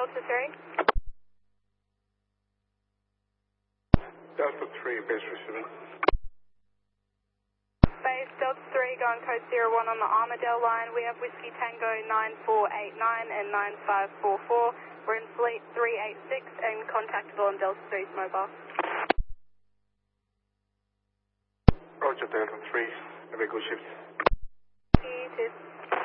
Delta 3. Delta 3, base receiving. Base Delta 3, going code 01 on the Armadale line. We have Whiskey Tango 9489 and 9544. We're in fleet 386 and contactable on Delta 3's mobile. Roger, Delta 3. Have a good shift. You too.